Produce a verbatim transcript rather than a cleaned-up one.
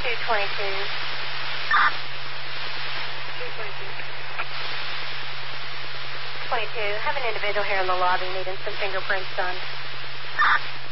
two twenty-two. two twenty-two. twenty-two. Have an individual here in the lobby needing some fingerprints done.